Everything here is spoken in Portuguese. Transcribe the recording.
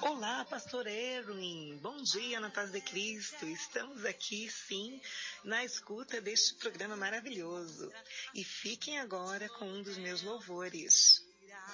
Olá, pastor Erwin. Bom dia na paz de Cristo. Estamos aqui, sim, na escuta deste programa maravilhoso. E fiquem agora com um dos meus louvores.